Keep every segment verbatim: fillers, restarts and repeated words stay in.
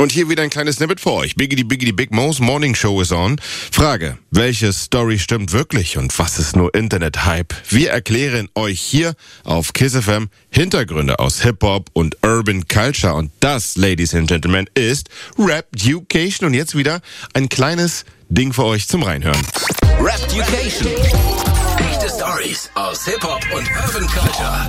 Und hier wieder ein kleines Snippet für euch. Biggity Biggity Big Mo's Morning Show is on. Frage, welche Story stimmt wirklich und was ist nur Internet-Hype? Wir erklären euch hier auf Kiss F M Hintergründe aus Hip-Hop und Urban Culture. Und das, Ladies and Gentlemen, ist Rap-Ducation. Und jetzt wieder ein kleines Ding für euch zum Reinhören. Rap-Ducation. Echte Stories aus Hip-Hop und Urban Culture.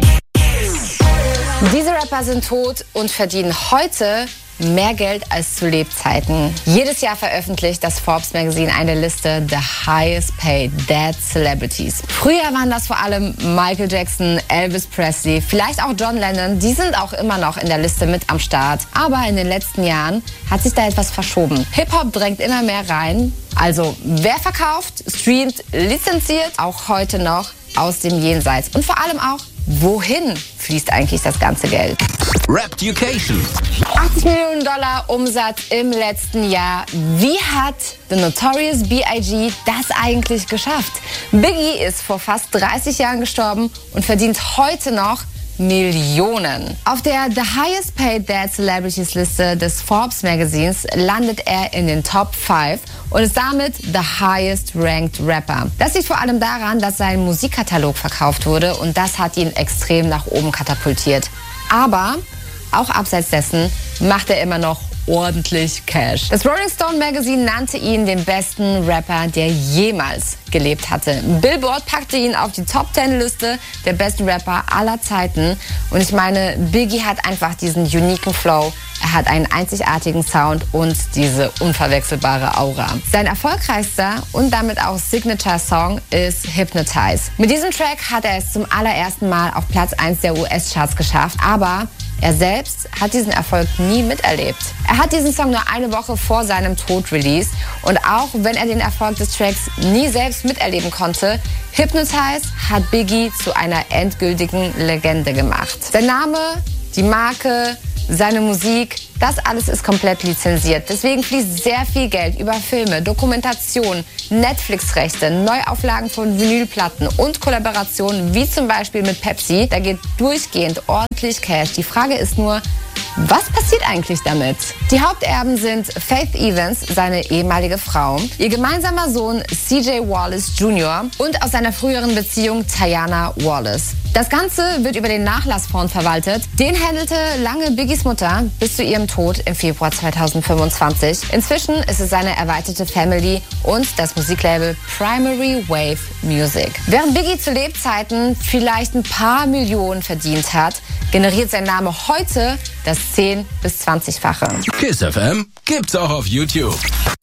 Diese Rapper sind tot und verdienen heute mehr Geld als zu Lebzeiten. Jedes Jahr veröffentlicht das Forbes Magazine eine Liste The Highest Paid Dead Celebrities. Früher waren das vor allem Michael Jackson, Elvis Presley, vielleicht auch John Lennon. Die sind auch immer noch in der Liste mit am Start. Aber in den letzten Jahren hat sich da etwas verschoben. Hip-Hop drängt immer mehr rein. Also wer verkauft, streamt, lizenziert, auch heute noch aus dem Jenseits. Und vor allem auch, wohin fließt eigentlich das ganze Geld? Rap-Ducation. achtzig Millionen Dollar Umsatz im letzten Jahr. Wie hat The Notorious B I G das eigentlich geschafft? Biggie ist vor fast dreißig Jahren gestorben und verdient heute noch Millionen. Auf der The Highest Paid Dead Celebrities Liste des Forbes Magazins landet er in den Top fünf und ist damit the highest ranked Rapper. Das liegt vor allem daran, dass sein Musikkatalog verkauft wurde und das hat ihn extrem nach oben katapultiert. Aber auch abseits dessen macht er immer noch ordentlich Cash. Das Rolling Stone Magazine nannte ihn den besten Rapper, der jemals gelebt hatte. Billboard packte ihn auf die Top zehn Liste der besten Rapper aller Zeiten. Und ich meine, Biggie hat einfach diesen uniken Flow. Er hat einen einzigartigen Sound und diese unverwechselbare Aura. Sein erfolgreichster und damit auch Signature-Song ist Hypnotize. Mit diesem Track hat er es zum allerersten Mal auf Platz eins der U S-Charts geschafft, aber er selbst hat diesen Erfolg nie miterlebt. Er hat diesen Song nur eine Woche vor seinem Tod released und auch wenn er den Erfolg des Tracks nie selbst miterleben konnte, Hypnotize hat Biggie zu einer endgültigen Legende gemacht. Sein Name, die Marke, seine Musik, das alles ist komplett lizenziert. Deswegen fließt sehr viel Geld über Filme, Dokumentation, Netflix-Rechte, Neuauflagen von Vinylplatten und Kollaborationen wie zum Beispiel mit Pepsi. Da geht durchgehend ordentlich Cash. Die Frage ist nur, was passiert eigentlich damit? Die Haupterben sind Faith Evans, seine ehemalige Frau, ihr gemeinsamer Sohn C J Wallace Junior und aus seiner früheren Beziehung Tiana Wallace. Das Ganze wird über den Nachlassfonds verwaltet. Den handelte lange Biggies Mutter bis zu ihrem Tod im Februar zweitausendfünfundzwanzig. Inzwischen ist es seine erweiterte Family und das Musiklabel Primary Wave Music. Während Biggie zu Lebzeiten vielleicht ein paar Millionen verdient hat, generiert sein Name heute das zehn- bis zwanzigfache. Kiss F M gibt's auch auf YouTube.